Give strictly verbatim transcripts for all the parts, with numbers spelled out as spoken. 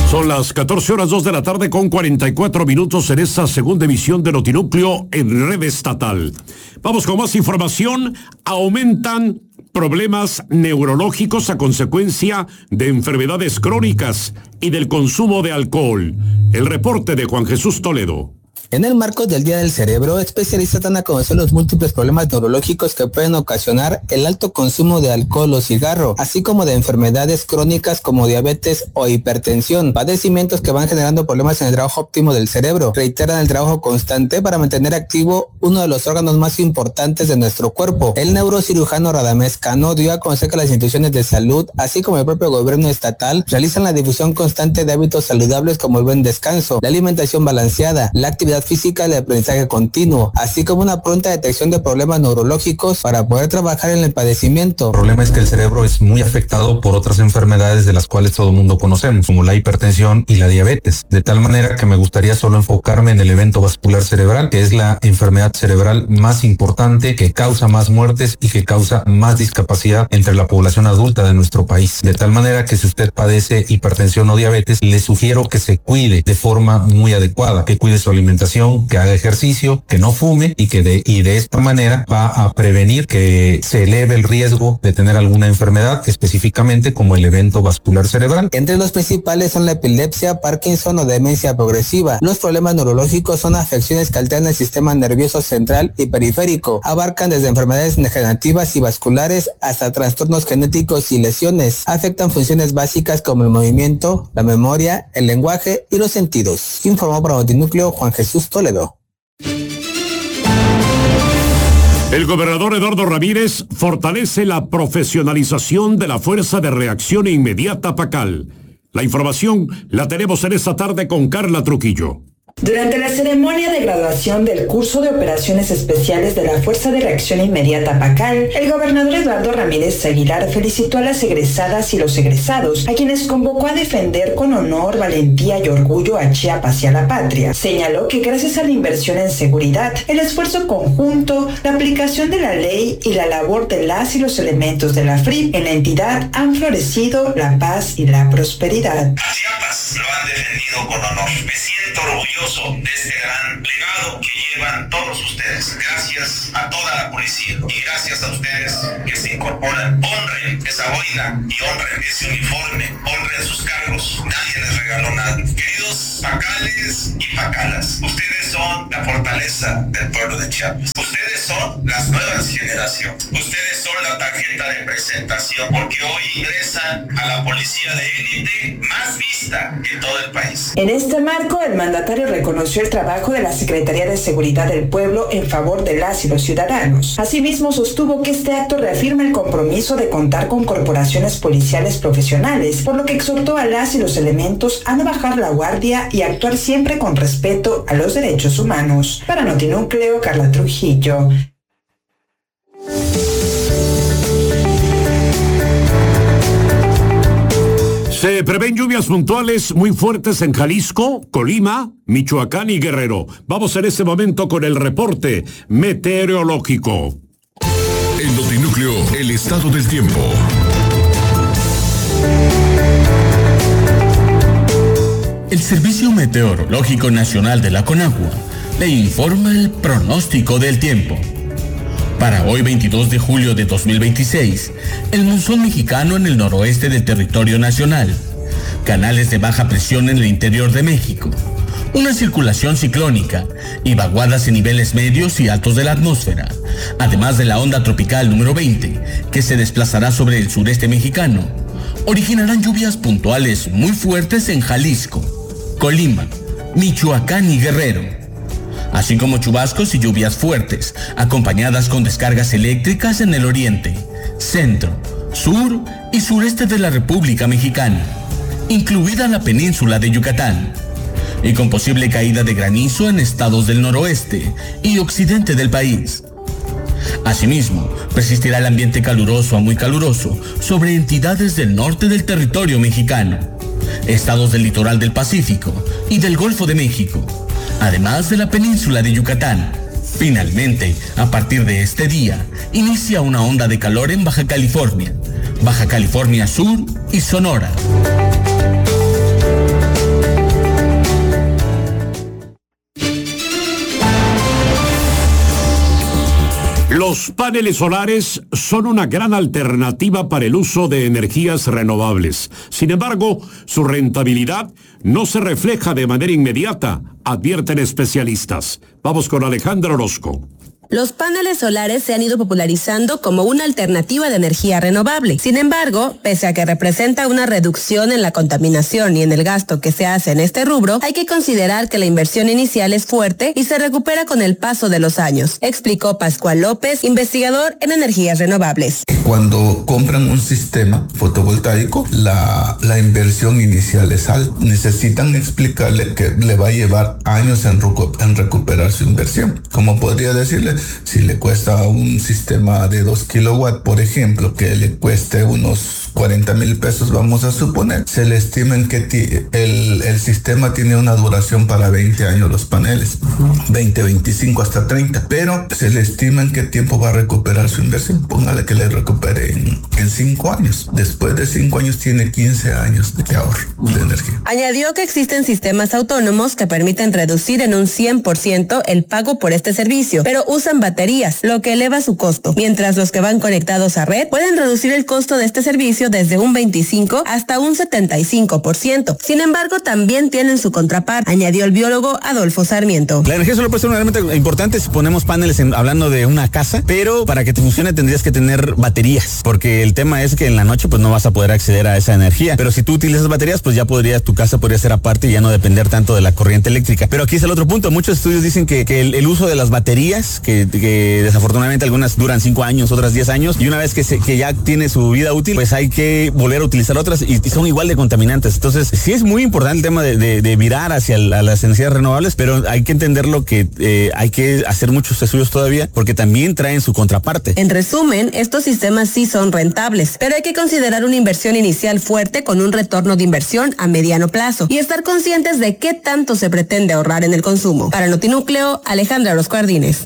Son las catorce horas dos de la tarde con cuarenta y cuatro minutos en esta segunda emisión de Notinúcleo en red estatal. Vamos con más información. Aumentan problemas neurológicos a consecuencia de enfermedades crónicas y del consumo de alcohol. El reporte de Juan Jesús Toledo. En el marco del Día del Cerebro, especialistas dan a conocer los múltiples problemas neurológicos que pueden ocasionar el alto consumo de alcohol o cigarro, así como de enfermedades crónicas como diabetes o hipertensión, padecimientos que van generando problemas en el trabajo óptimo del cerebro. Reiteran el trabajo constante para mantener activo uno de los órganos más importantes de nuestro cuerpo. El neurocirujano Radamés Cano dio a conocer que las instituciones de salud, así como el propio gobierno estatal, realizan la difusión constante de hábitos saludables como el buen descanso, la alimentación balanceada, la actividad física y el aprendizaje continuo, así como una pronta detección de problemas neurológicos para poder trabajar en el padecimiento. El problema es que el cerebro es muy afectado por otras enfermedades de las cuales todo el mundo conocemos, como la hipertensión y la diabetes, de tal manera que me gustaría solo enfocarme en el evento vascular cerebral, que es la enfermedad cerebral más importante, que causa más muertes y que causa más discapacidad entre la población adulta de nuestro país. De tal manera que si usted padece hipertensión o diabetes, le sugiero que se cuide de forma muy adecuada, que cuide su alimentación, que haga ejercicio, que no fume y que de, y de esta manera va a prevenir que se eleve el riesgo de tener alguna enfermedad, específicamente como el evento vascular cerebral. Entre los principales son la epilepsia, Parkinson o demencia progresiva. Los problemas neurológicos son afecciones que alteran el sistema nervioso central y periférico. Abarcan desde enfermedades degenerativas y vasculares hasta trastornos genéticos y lesiones. Afectan funciones básicas como el movimiento, la memoria, el lenguaje y los sentidos. Informó para Notinúcleo Juan Jesús Toledo. El gobernador Eduardo Ramírez fortalece la profesionalización de la Fuerza de Reacción Inmediata Pacal. La información la tenemos en esta tarde con Carla Trujillo. Durante la ceremonia de graduación del curso de operaciones especiales de la Fuerza de Reacción Inmediata Pacal, el gobernador Eduardo Ramírez Aguilar felicitó a las egresadas y los egresados, a quienes convocó a defender con honor, valentía y orgullo a Chiapas y a la patria. Señaló que gracias a la inversión en seguridad, el esfuerzo conjunto, la aplicación de la ley y la labor de las y los elementos de la F R I P en la entidad han florecido la paz y la prosperidad. Chiapas lo han defendido con honor. Me siento orgulloso de este gran legado que llevan todos ustedes. Gracias a toda la policía y gracias a ustedes que se incorporan. Honren esa boina y honren ese uniforme, honren sus cargos. Nadie les regaló nada. Queridos pacales y pacalas, ustedes son la fortaleza del pueblo de Chiapas. Ustedes son las nuevas generaciones. Ustedes son la tarjeta de presentación porque hoy ingresan a la policía de élite más vista en todo el país. En este marco, el mandatario reconoció el trabajo de la Secretaría de Seguridad del Pueblo en favor de las y los ciudadanos. Asimismo, sostuvo que este acto reafirma el compromiso de contar con corporaciones policiales profesionales, por lo que exhortó a las y los elementos a no bajar la guardia y actuar siempre con respeto a los derechos humanos. Para Notinúcleo, Carla Trujillo. Se prevén lluvias puntuales muy fuertes en Jalisco, Colima, Michoacán y Guerrero. Vamos en este momento con el reporte meteorológico. En Notinúcleo, el estado del tiempo. El Servicio Meteorológico Nacional de la Conagua le informa el pronóstico del tiempo. Para hoy veintidós de julio de dos mil veintiséis, el monzón mexicano en el noroeste del territorio nacional, canales de baja presión en el interior de México, una circulación ciclónica y vaguadas en niveles medios y altos de la atmósfera, además de la onda tropical número veinte, que se desplazará sobre el sureste mexicano, originarán lluvias puntuales muy fuertes en Jalisco, Colima, Michoacán y Guerrero, así como chubascos y lluvias fuertes, acompañadas con descargas eléctricas en el oriente, centro, sur y sureste de la República Mexicana, incluida la península de Yucatán, y con posible caída de granizo en estados del noroeste y occidente del país. Asimismo, persistirá el ambiente caluroso a muy caluroso sobre entidades del norte del territorio mexicano, estados del litoral del Pacífico y del Golfo de México, además de la península de Yucatán. Finalmente, a partir de este día, inicia una onda de calor en Baja California, Baja California Sur y Sonora. Los paneles solares son una gran alternativa para el uso de energías renovables. Sin embargo, su rentabilidad no se refleja de manera inmediata, advierten especialistas. Vamos con Alejandra Orozco. Los paneles solares se han ido popularizando como una alternativa de energía renovable. Sin embargo, pese a que representa una reducción en la contaminación y en el gasto que se hace en este rubro, hay que considerar que la inversión inicial es fuerte y se recupera con el paso de los años, explicó Pascual López, investigador en energías renovables. Cuando compran un sistema fotovoltaico, la, la inversión inicial es alta. Necesitan explicarle que le va a llevar años en, recu- en recuperar su inversión. Como podría decirle, si le cuesta un sistema de dos kilowatts, por ejemplo, que le cueste unos cuarenta mil pesos, vamos a suponer, se le estiman que t- el, el sistema tiene una duración para veinte años los paneles, veinte, veinticinco hasta treinta, pero se le estiman qué tiempo va a recuperar su inversión. Póngale que le recupere en, en cinco años. Después de cinco años tiene quince años de ahorro de energía. Añadió que existen sistemas autónomos que permiten reducir en un cien por ciento el pago por este servicio, pero usan baterías, lo que eleva su costo, mientras los que van conectados a red pueden reducir el costo de este servicio desde un veinticinco hasta un setenta y cinco por ciento. Sin embargo, también tienen su contraparte, añadió el biólogo Adolfo Sarmiento. La energía solar puede ser un elemento importante si ponemos paneles en, hablando de una casa, pero para que te funcione tendrías que tener baterías, porque el tema es que en la noche pues no vas a poder acceder a esa energía, pero si tú utilizas baterías pues ya podrías, tu casa podría ser aparte y ya no depender tanto de la corriente eléctrica. Pero aquí es el otro punto, muchos estudios dicen que, que el, el uso de las baterías, que, que desafortunadamente algunas duran cinco años, otras diez años, y una vez que, se, que ya tiene su vida útil, pues hay que volver a utilizar otras y, y son igual de contaminantes. Entonces sí es muy importante el tema de, de, de virar hacia el, a las energías renovables, pero hay que entenderlo que eh, hay que hacer muchos estudios todavía porque también traen su contraparte. En resumen, estos sistemas sí son rentables, pero hay que considerar una inversión inicial fuerte con un retorno de inversión a mediano plazo y estar conscientes de qué tanto se pretende ahorrar en el consumo. Para Notinúcleo, Alejandra Orozco Ardínez.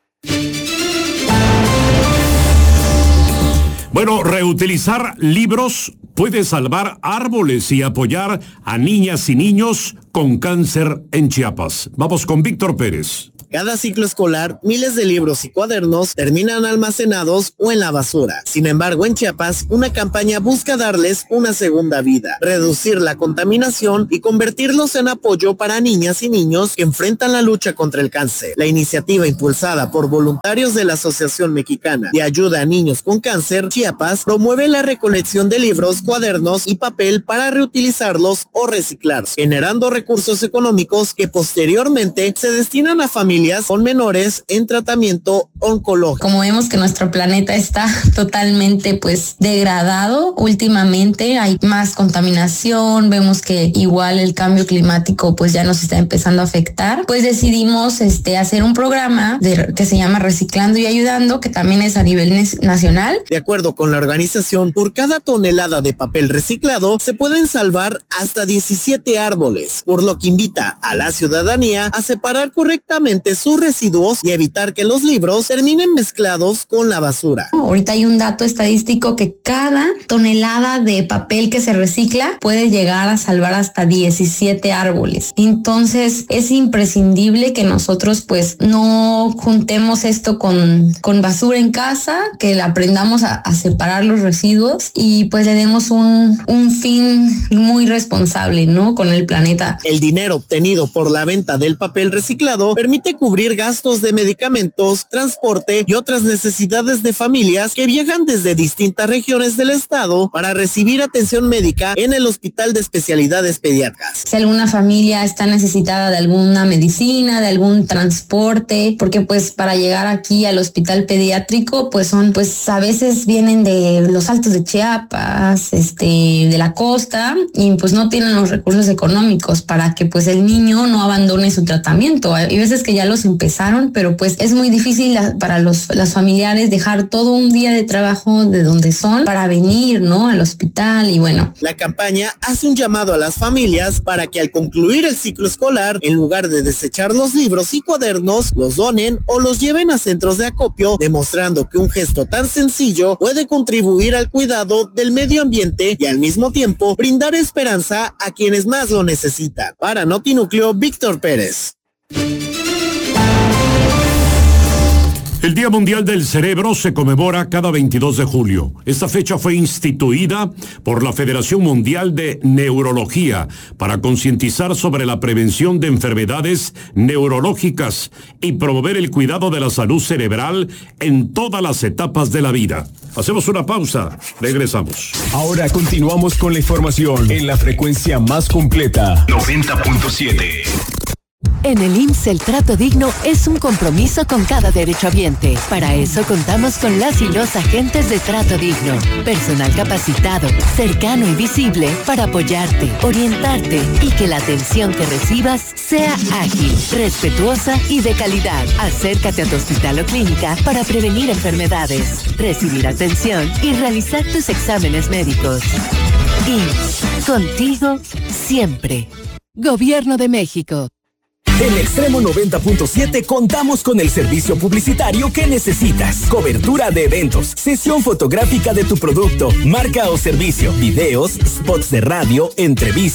Bueno, reutilizar libros puede salvar árboles y apoyar a niñas y niños con cáncer en Chiapas. Vamos con Víctor Pérez. Cada ciclo escolar, miles de libros y cuadernos terminan almacenados o en la basura. Sin embargo, en Chiapas, una campaña busca darles una segunda vida, reducir la contaminación y convertirlos en apoyo para niñas y niños que enfrentan la lucha contra el cáncer. La iniciativa, impulsada por voluntarios de la Asociación Mexicana de Ayuda a Niños con Cáncer, Chiapas, promueve la recolección de libros, cuadernos y papel para reutilizarlos o reciclarlos, generando recursos económicos que posteriormente se destinan a familias con menores en tratamiento oncológico. Como vemos que nuestro planeta está totalmente pues degradado últimamente, hay más contaminación, vemos que igual el cambio climático pues ya nos está empezando a afectar, pues decidimos este hacer un programa de, que se llama Reciclando y Ayudando, que también es a nivel nacional. De acuerdo con la organización, por cada tonelada de papel reciclado se pueden salvar hasta diecisiete árboles, por lo que invita a la ciudadanía a separar correctamente sus residuos y evitar que los libros terminen mezclados con la basura. Ahorita hay un dato estadístico que cada tonelada de papel que se recicla puede llegar a salvar hasta diecisiete árboles. Entonces es imprescindible que nosotros pues no juntemos esto con, con basura en casa, que aprendamos a, a separar los residuos y pues le demos un, un fin muy responsable, ¿no? Con el planeta. El dinero obtenido por la venta del papel reciclado permite cubrir gastos de medicamentos, transporte y otras necesidades de familias que viajan desde distintas regiones del estado para recibir atención médica en el Hospital de Especialidades Pediátricas. Si alguna familia está necesitada de alguna medicina, de algún transporte, porque pues para llegar aquí al hospital pediátrico pues son pues a veces vienen de los altos de Chiapas, este, de la costa y pues no tienen los recursos económicos para que pues el niño no abandone su tratamiento. Hay veces que ya los empezaron, pero pues es muy difícil la, para los las familiares dejar todo un día de trabajo de donde son para venir, ¿no? Al hospital y bueno. La campaña hace un llamado a las familias para que al concluir el ciclo escolar, en lugar de desechar los libros y cuadernos, los donen o los lleven a centros de acopio, demostrando que un gesto tan sencillo puede contribuir al cuidado del medio ambiente y al mismo tiempo brindar esperanza a quienes más lo necesitan. Para Notinúcleo, Víctor Pérez. El Día Mundial del Cerebro se conmemora cada veintidós de julio. Esta fecha fue instituida por la Federación Mundial de Neurología para concientizar sobre la prevención de enfermedades neurológicas y promover el cuidado de la salud cerebral en todas las etapas de la vida. Hacemos una pausa, regresamos. Ahora continuamos con la información en la frecuencia más completa. noventa punto siete. En el I M S S el trato digno es un compromiso con cada derechohabiente. Para eso contamos con las y los agentes de trato digno. Personal capacitado, cercano y visible para apoyarte, orientarte y que la atención que recibas sea ágil, respetuosa y de calidad. Acércate a tu hospital o clínica para prevenir enfermedades, recibir atención y realizar tus exámenes médicos. I M S S, contigo siempre. Gobierno de México. En Extremo noventa punto siete contamos con el servicio publicitario que necesitas. Cobertura de eventos, sesión fotográfica de tu producto, marca o servicio, videos, spots de radio, entrevistas.